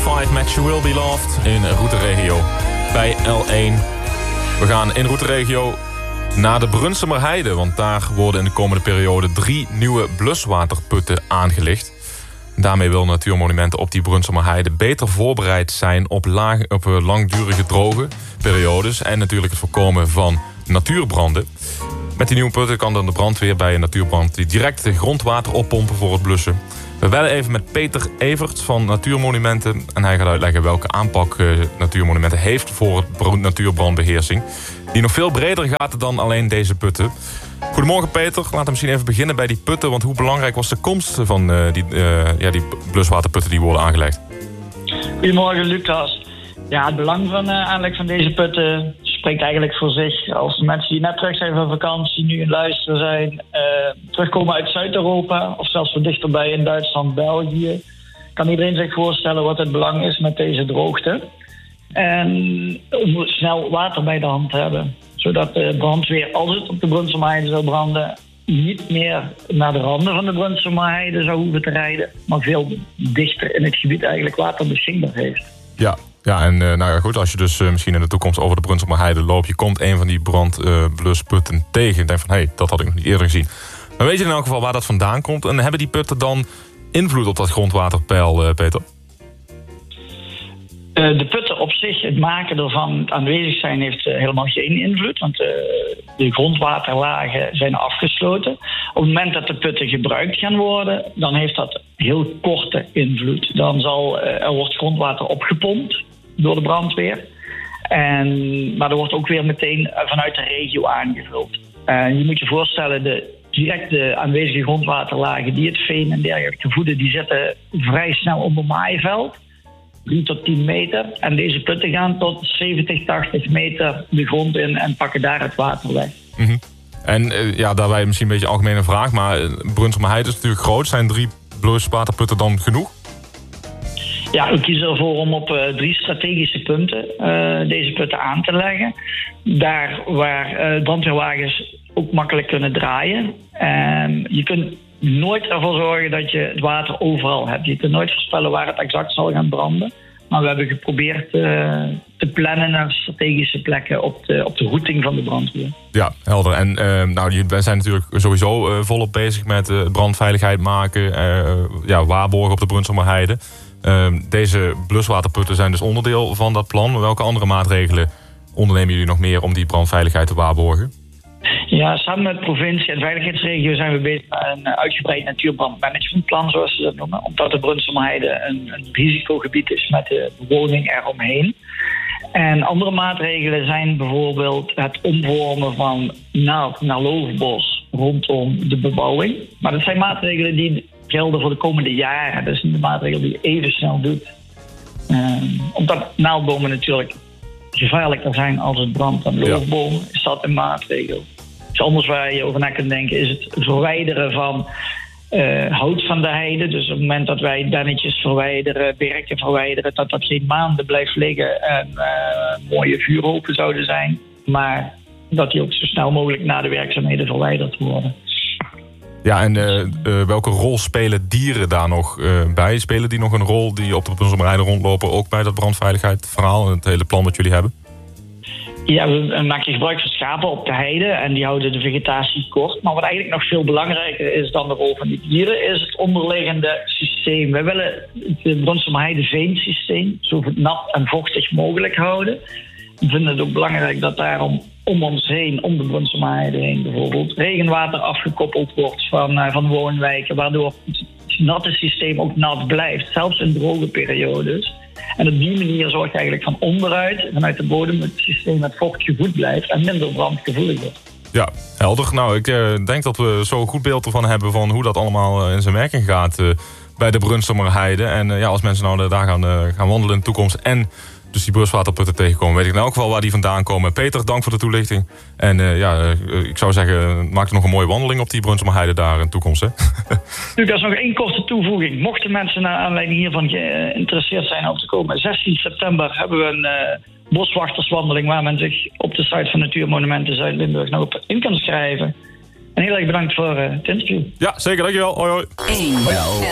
5 met You Will Be Loved in Routeregio bij L1. We gaan in Routeregio naar de Brunsumerheide, want daar worden in de komende periode 3 nieuwe bluswaterputten aangelegd. Daarmee wil Natuurmonumenten op die Brunsumerheide beter voorbereid zijn op langdurige droge periodes en natuurlijk het voorkomen van natuurbranden. Met die nieuwe putten kan dan de brandweer bij een natuurbrand direct grondwater oppompen voor het blussen. We bellen even met Peter Everts van Natuurmonumenten en hij gaat uitleggen welke aanpak Natuurmonumenten heeft voor natuurbrandbeheersing, die nog veel breder gaat dan alleen deze putten. Goedemorgen Peter, laten we misschien even beginnen bij die putten, want hoe belangrijk was de komst van die bluswaterputten die worden aangelegd? Goedemorgen Lucas. Ja, het belang van aanleg van deze putten spreekt eigenlijk voor zich. Als mensen die net terug zijn van vakantie, nu in luisteren zijn, terugkomen uit Zuid-Europa of zelfs wat dichterbij in Duitsland, België, kan iedereen zich voorstellen wat het belang is met deze droogte. En om snel water bij de hand te hebben, zodat de brandweer, als het op de Brunsumerheide zou branden, niet meer naar de randen van de Brunsumerheide zou hoeven te rijden, maar veel dichter in het gebied eigenlijk water beschikbaar heeft. Ja, en goed, als je dus misschien in de toekomst over de Brunsumerheide loopt, je komt een van die brandblusputten tegen en denkt van, hé, dat had ik nog niet eerder gezien. Maar weet je in elk geval waar dat vandaan komt? En hebben die putten dan invloed op dat grondwaterpeil, Peter? De putten op zich, het maken ervan, het aanwezig zijn, heeft helemaal geen invloed. Want de grondwaterlagen zijn afgesloten. Op het moment dat de putten gebruikt gaan worden, dan heeft dat heel korte invloed. Dan er wordt grondwater opgepompt door de brandweer. Maar er wordt ook weer meteen vanuit de regio aangevuld. Je moet je voorstellen, de directe aanwezige grondwaterlagen die het veen en dergelijke voeden, die zitten vrij snel onder maaiveld. 3 tot 10 meter. En deze putten gaan tot 70, 80 meter de grond in en pakken daar het water weg. Mm-hmm. En daarbij misschien een beetje een algemene vraag, maar Brunsumerheide is natuurlijk groot. Zijn 3 bluswaterputten dan genoeg? Ja, we kiezen ervoor om op 3 strategische punten deze putten aan te leggen. Daar waar brandweerwagens ook makkelijk kunnen draaien. Je kunt nooit ervoor zorgen dat je het water overal hebt. Je kunt nooit voorspellen waar het exact zal gaan branden. Maar we hebben geprobeerd te plannen naar strategische plekken op de routing van de brandweer. Ja, helder. En wij zijn natuurlijk sowieso volop bezig met brandveiligheid maken. Waarborgen op de Brunsumerheide. Deze bluswaterputten zijn dus onderdeel van dat plan. Welke andere maatregelen ondernemen jullie nog meer om die brandveiligheid te waarborgen? Ja, samen met de provincie en veiligheidsregio zijn we bezig met een uitgebreid natuurbrandmanagementplan, zoals ze dat noemen. Omdat de Brunsumerheide een risicogebied is met de bewoning eromheen. En andere maatregelen zijn bijvoorbeeld het omvormen van naald naar loofbos rondom de bebouwing. Maar dat zijn maatregelen die gelden voor de komende jaren. Dat is niet de maatregel die je even snel doet. Omdat naaldbomen natuurlijk gevaarlijker zijn als het brandt aan loofbomen, is dat een maatregel. Iets anders waar je over na kunt denken is het verwijderen van hout van de heide. Dus op het moment dat wij dennetjes verwijderen, berken verwijderen, dat geen maanden blijft liggen en mooie vuurhopen zouden zijn. Maar dat die ook zo snel mogelijk na de werkzaamheden verwijderd worden. Ja, en welke rol spelen dieren daar nog bij? Spelen die nog een rol die op de Brunsumerheide rondlopen, ook bij dat brandveiligheidsverhaal en het hele plan wat jullie hebben? Ja, we maken gebruik van schapen op de heide en die houden de vegetatie kort. Maar wat eigenlijk nog veel belangrijker is dan de rol van die dieren, is het onderliggende systeem. Wij willen het Brunsumerheide veensysteem zo nat en vochtig mogelijk houden. We vinden het ook belangrijk dat daarom om ons heen, om de Brunsumerheide heen bijvoorbeeld, regenwater afgekoppeld wordt van woonwijken, waardoor het natte systeem ook nat blijft, zelfs in droge periodes. En op die manier zorgt eigenlijk van onderuit, vanuit de bodem, het systeem met vocht gevoed blijft en minder brandgevoelig wordt. Ja, helder. Nou, ik denk dat we zo een goed beeld ervan hebben van hoe dat allemaal in zijn werking gaat bij de Brunsumerheide. En als mensen nou daar gaan wandelen in de toekomst en dus die bluswaterputten tegenkomen, weet ik in elk geval waar die vandaan komen. Peter, dank voor de toelichting. En ik zou zeggen, maak er nog een mooie wandeling op die Brunsumerheide daar in de toekomst. Hè? Lucas, nog 1 korte toevoeging. Mochten mensen naar aanleiding hiervan geïnteresseerd zijn om te komen, 16 september hebben we een boswachterswandeling waar men zich op de site van Natuurmonumenten Zuid-Limburg nog op in kan schrijven. En heel erg bedankt voor het interview. Ja, zeker. Dankjewel. Hoi hoi.